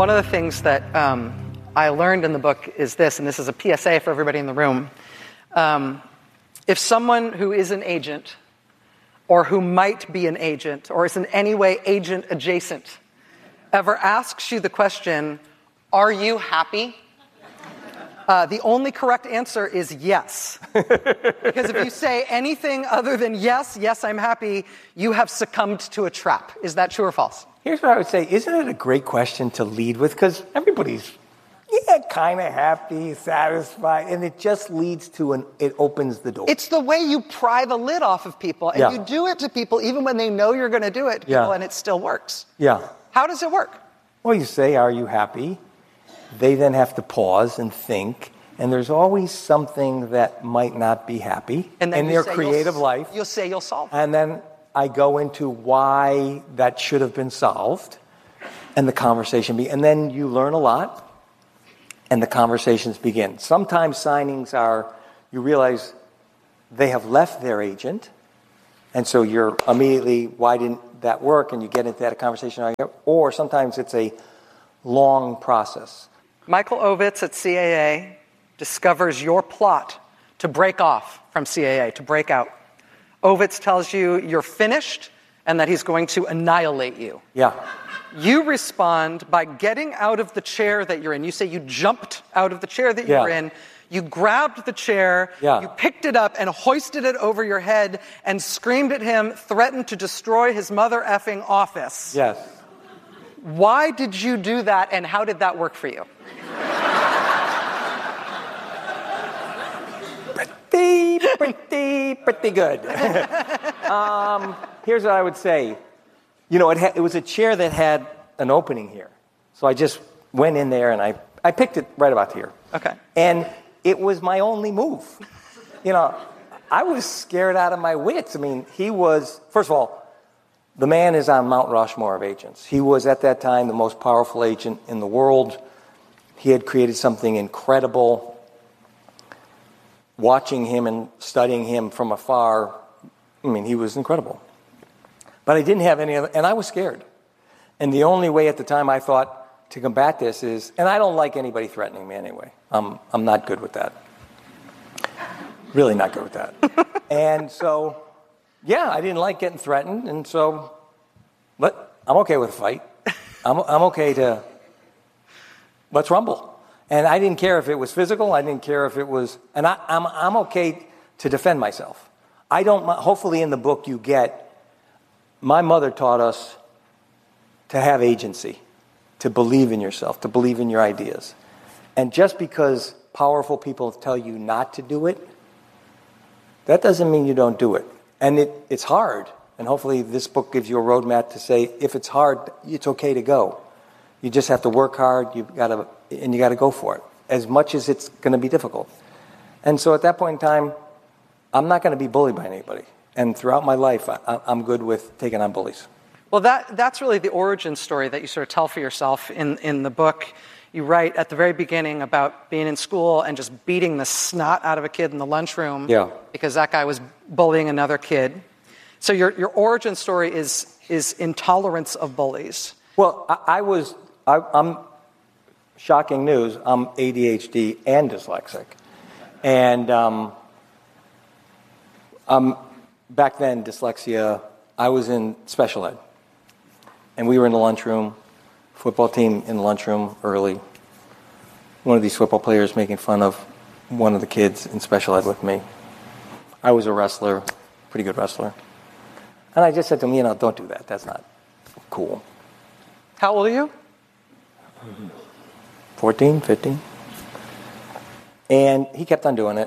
One of the things that I learned in the book is this, and this is a PSA for everybody in the room. If someone who is an agent, or who might be an agent, or is in any way agent adjacent, ever asks you the question, "Are you happy?" The only correct answer is yes. Because if you say anything other than yes, I'm happy, you have succumbed to a trap. Is that true or false? Here's what I would say. Isn't it a great question to lead with? Because everybody's kind of happy, satisfied, and it just leads to it opens the door. It's the way you pry the lid off of people, and you do it to people even when they know you're going to do it, and it still works. Yeah. How does it work? Well, you say, "Are you happy?" They then have to pause and think, and there's always something that might not be happy in their creative life. You'll say you'll solve it. And then I go into why that should have been solved, and the conversation and then you learn a lot, and the conversations begin. Sometimes signings you realize they have left their agent, and so you're immediately, why didn't that work? And you get into that conversation. Or sometimes it's a long process. Michael Ovitz at CAA discovers your plot to break off from CAA, to break out. Ovitz tells you you're finished and that he's going to annihilate you. Yeah. You respond by getting out of the chair that you're in. You say you jumped out of the chair that you were in. You grabbed the chair, you picked it up and hoisted it over your head and screamed at him, threatened to destroy his mother effing office. Yes. Why did you do that, and how did that work for you? Pretty good. Here's what I would say. It was a chair that had an opening here. So I just went in there and I picked it right about here. Okay. And it was my only move. I was scared out of my wits. I mean, first of all, the man is on Mount Rushmore of agents. He was, at that time, the most powerful agent in the world. He had created something incredible. Watching him and studying him from afar, he was incredible. But I didn't have any other, and I was scared. And the only way at the time I thought to combat this is, and I don't like anybody threatening me anyway. I'm not good with that. Really not good with that. And so, I didn't like getting threatened, and so, but I'm okay with a fight. I'm okay let's rumble. And I didn't care if it was physical. I didn't care if it was, and I'm okay to defend myself. Hopefully in the book you get, my mother taught us to have agency, to believe in yourself, to believe in your ideas. And just because powerful people tell you not to do it, that doesn't mean you don't do it. And it's hard. And hopefully this book gives you a roadmap to say, if it's hard, it's okay to go. You just have to work hard, you got to go for it, as much as it's going to be difficult. And so at that point in time, I'm not going to be bullied by anybody. And throughout my life, I'm good with taking on bullies. Well, that's really the origin story that you sort of tell for yourself in the book. You write at the very beginning about being in school and just beating the snot out of a kid in the lunchroom because that guy was bullying another kid. So your origin story is intolerance of bullies. Well, I'm shocking news. I'm ADHD and dyslexic, and back then dyslexia. I was in special ed, and we were in the lunchroom, football team in the lunchroom early. One of these football players making fun of one of the kids in special ed with me. I was a wrestler, pretty good wrestler, and I just said to him, don't do that. That's not cool. How old are you? 14, 15. And he kept on doing it.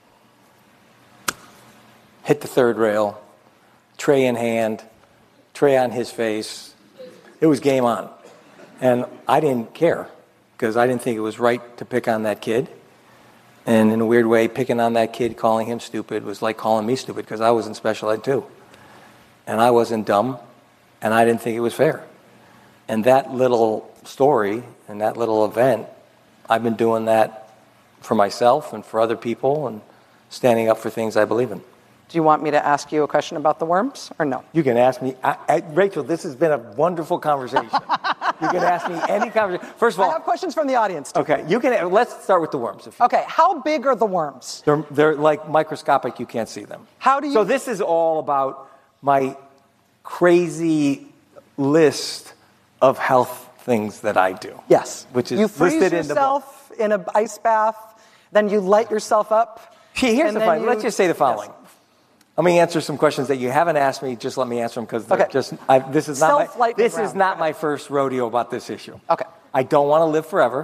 Hit the third rail, tray in hand, tray on his face. It was game on. And I didn't care because I didn't think it was right to pick on that kid. And in a weird way, picking on that kid, calling him stupid, was like calling me stupid because I was in special ed too. And I wasn't dumb, and I didn't think it was fair. And that little story and that little event, I've been doing that for myself and for other people and standing up for things I believe in. Do you want me to ask you a question about the worms or no? You can ask me. Rachel, this has been a wonderful conversation. You can ask me any conversation. First of all, I have questions from the audience, too. okay, let's start with the worms. Okay, how big are the worms? They're like microscopic. You can't see them. How do you... So this is all about my crazy list of health things that I do. Yes. Which is you freeze listed in the book. yourself in an ice bath, then you light yourself up. Here's the fun. Let's just say the following. Yes. Let me answer some questions that you haven't asked me. Just let me answer them because this is not my first rodeo about this issue. Okay. I don't want to live forever.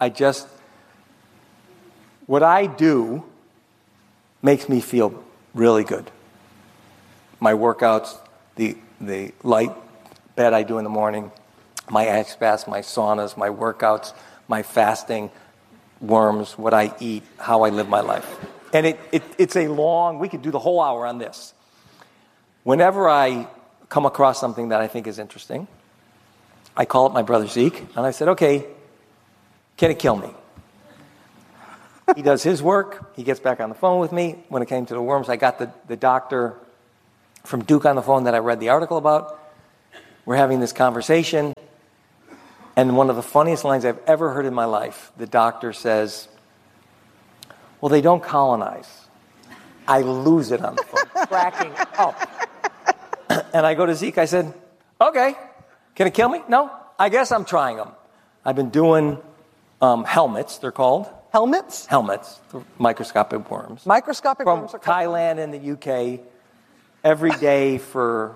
What I do makes me feel really good. My workouts, the light bed I do in the morning, my ice baths, my saunas, my workouts, my fasting, worms, what I eat, how I live my life. And it's a long, we could do the whole hour on this. Whenever I come across something that I think is interesting, I call up my brother Zeke, and I said, okay, can it kill me? He does his work. He gets back on the phone with me. When it came to the worms, I got the doctor from Duke on the phone that I read the article about. We're having this conversation, and one of the funniest lines I've ever heard in my life, the doctor says, well, they don't colonize. I lose it on the phone, cracking up. And I go to Zeke, I said, okay, can it kill me? No, I guess I'm trying them. I've been doing helmets, they're called. Helmets? Helmets, microscopic worms. Microscopic From worms are called... Thailand and the UK, every day for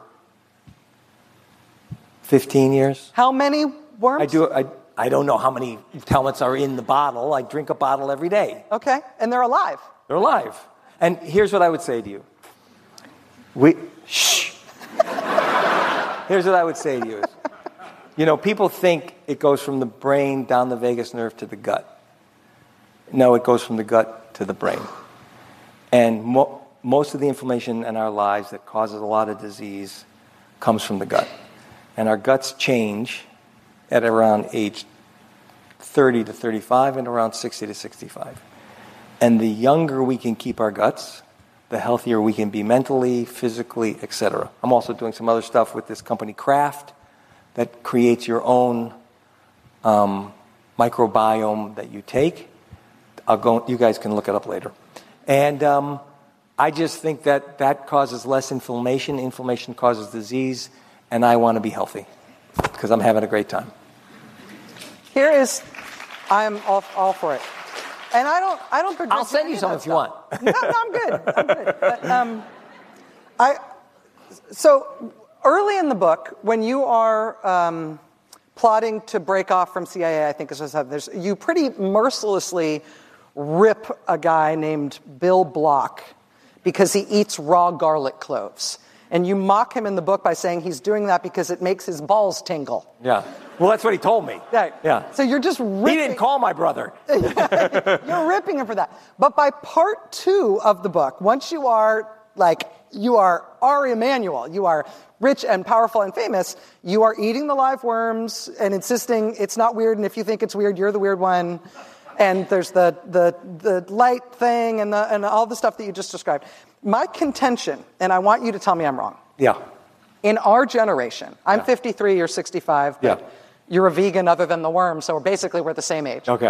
15 years. How many worms? I don't know how many helmets are in the bottle. I drink a bottle every day. Okay, and they're alive. They're alive. And here's what I would say to you. Shh. Here's what I would say to you. People think it goes from the brain down the vagus nerve to the gut. No, it goes from the gut to the brain. And most of the inflammation in our lives that causes a lot of disease comes from the gut. And our guts change at around age 30 to 35 and around 60 to 65. And the younger we can keep our guts, the healthier we can be mentally, physically, etc. I'm also doing some other stuff with this company, Kraft, that creates your own microbiome that you take. You guys can look it up later. And I just think that causes less inflammation. Inflammation causes disease, and I want to be healthy because I'm having a great time. I'm all for it. And I don't begrudge I'll send you some if you want. No, I'm good. But, so early in the book, when you are plotting to break off from CIA, I think is what I said, you pretty mercilessly rip a guy named Bill Block because he eats raw garlic cloves. And you mock him in the book by saying he's doing that because it makes his balls tingle. Yeah. Well, that's what he told me. Yeah. So you're just ripping... He didn't call my brother. You're ripping him for that. But by part 2 of the book, once you are Ari Emanuel, you are rich and powerful and famous, you are eating the live worms and insisting it's not weird, and if you think it's weird, you're the weird one. And there's the light thing and all the stuff that you just described. My contention, and I want you to tell me I'm wrong. Yeah. In our generation, I'm 53, you're 65, but you're a vegan other than the worm, so we're the same age. Okay.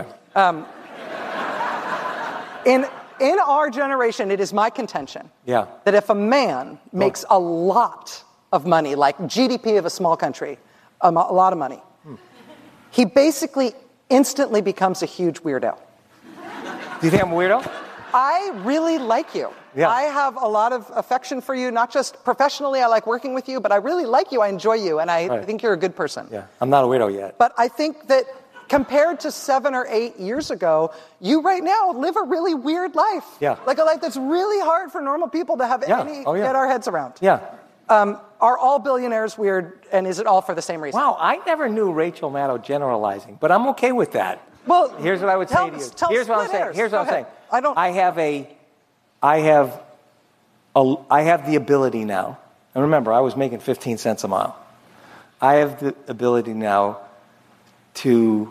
In our generation, it is my contention that if a man makes a lot of money, like GDP of a small country, a lot of money, he basically instantly becomes a huge weirdo. Do you think I'm a weirdo? I really like you. Yeah. I have a lot of affection for you, not just professionally, I like working with you, but I really like you, I enjoy you, and I think you're a good person. Yeah, I'm not a weirdo yet. But I think that compared to 7 or 8 years ago, you right now live a really weird life. Yeah. Like a life that's really hard for normal people to have get our heads around. Yeah. Are all billionaires weird, and is it all for the same reason? Wow, I never knew Rachel Maddow generalizing, but I'm okay with that. Well, here's what I would say to you. Here's what I'm saying. I have the ability now, and remember, I was making 15 cents a mile. I have the ability now to,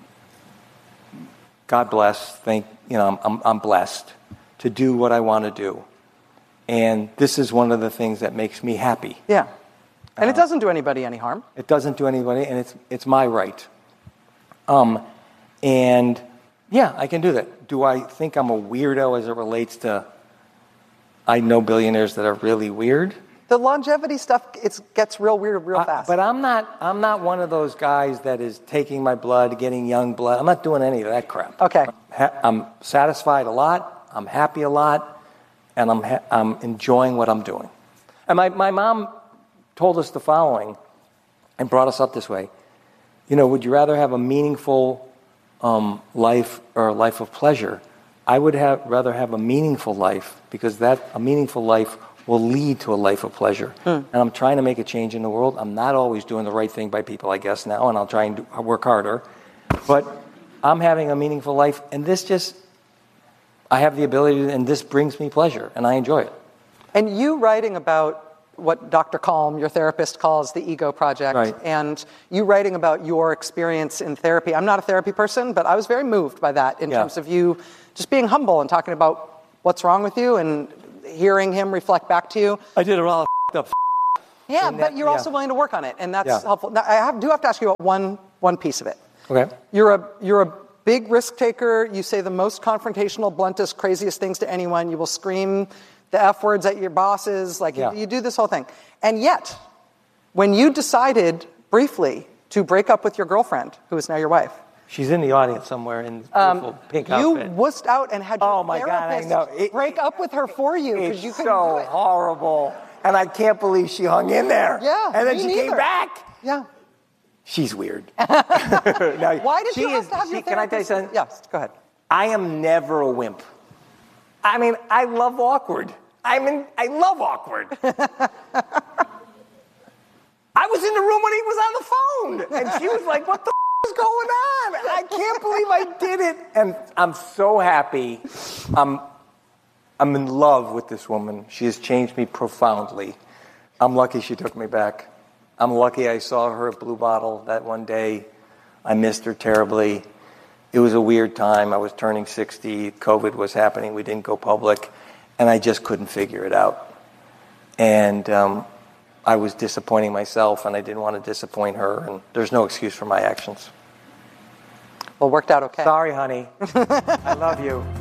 God bless, I'm blessed to do what I want to do. And this is one of the things that makes me happy. Yeah. And it doesn't do anybody any harm. It doesn't do anybody, and it's my right. And yeah, I can do that. Do I think I'm a weirdo as it relates to, I know billionaires that are really weird? The longevity stuff, it gets real weird real fast. But I'm not one of those guys that is taking my blood, getting young blood. I'm not doing any of that crap. Okay. I'm satisfied a lot. I'm happy a lot, and I'm enjoying what I'm doing. And my mom told us the following, and brought us up this way. Would you rather have a meaningful life or a life of pleasure? I would rather have a meaningful life, because a meaningful life will lead to a life of pleasure. And I'm trying to make a change in the world. I'm not always doing the right thing by people, I guess, now, and I'll try and work harder. But I'm having a meaningful life, and I have the ability, and this brings me pleasure, and I enjoy it. And you writing about what Dr. Calm, your therapist, calls the ego project, right. And you writing about your experience in therapy. I'm not a therapy person, but I was very moved by that in terms of you just being humble and talking about what's wrong with you and hearing him reflect back to you. I did a lot of up. Yeah, but you're also willing to work on it, and that's helpful. Now, I do have to ask you about one piece of it. Okay. You're a big risk taker. You say the most confrontational, bluntest, craziest things to anyone. You will scream the F words at your bosses. You do this whole thing. And yet, when you decided briefly to break up with your girlfriend, who is now your wife. She's in the audience somewhere in this beautiful pink outfit. You wussed out and had your therapist break up with her for you because you couldn't do it. It's so horrible. And I can't believe she hung in there. Yeah, and then she came back. Yeah. She's weird. Why did you have to have your therapist? Can I tell you something? Yes, go ahead. I am never a wimp. I mean, I love awkward. I love awkward. I was in the room when he was on the phone, and she was like, what the is going on? I can't believe I did it. And I'm so happy. I'm in love with this woman. She has changed me profoundly. I'm lucky she took me back. I'm lucky I saw her at Blue Bottle that one day. I missed her terribly. It was a weird time. I was turning 60. COVID was happening. We didn't go public. And I just couldn't figure it out. And I was disappointing myself, and I didn't want to disappoint her. And there's no excuse for my actions. Well, worked out okay. Sorry, honey. I love you.